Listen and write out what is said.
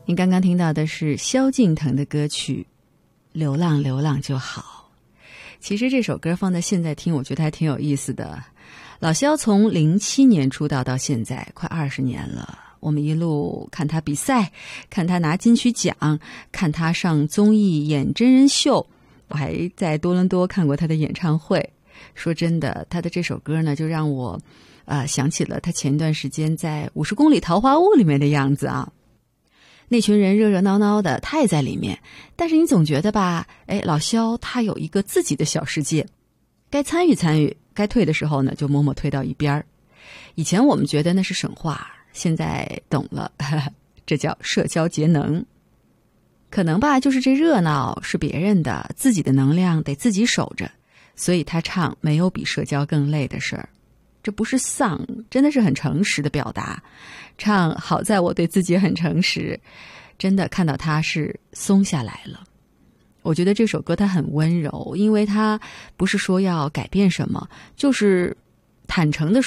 您刚刚听到的是萧敬腾的歌曲《流浪流浪就好》。其实这首歌放在现在听，我觉得还挺有意思的。老萧从07年出道到现在快20年了，我们一路看他比赛，看他拿金曲奖，看他上综艺演真人秀，我还在多伦多看过他的演唱会。说真的，他的这首歌呢，就让我想起了他前段时间在50公里桃花坞里面的样子啊。那群人热热闹闹的，他也在里面，但是你总觉得吧，老萧他有一个自己的小世界，该参与参与，该退的时候呢，就默默退到一边。以前我们觉得那是神话，现在懂了，这叫社交节能。可能吧，就是这热闹是别人的，自己的能量得自己守着，所以他唱没有比社交更累的事儿。这不是丧，真的是很诚实的表达。唱好在我对自己很诚实，真的看到他是松下来了。我觉得这首歌它很温柔，因为它不是说要改变什么，就是坦诚的